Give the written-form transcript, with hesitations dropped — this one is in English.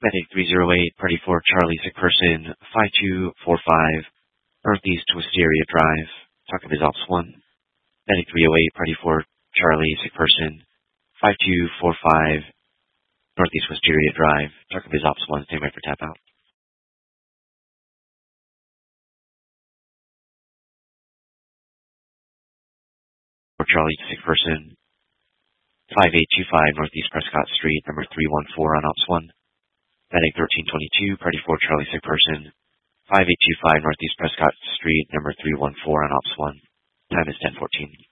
Medic 308, Party 4, Charlie, sick person, 5245, Northeast Wisteria Drive, talking to Ops 1. Medic 308, Party 4, Charlie, sick person, 5245, Northeast Wisteria Drive, talking to Ops 1, stand by for tap out. For Charlie, sick person, 5825, Northeast Prescott Street, number 314 on Ops 1. Medic 1322, Party 4, Charlie, sick person, 5825 Northeast Prescott Street, number 314 on Ops 1. Time is 10:14.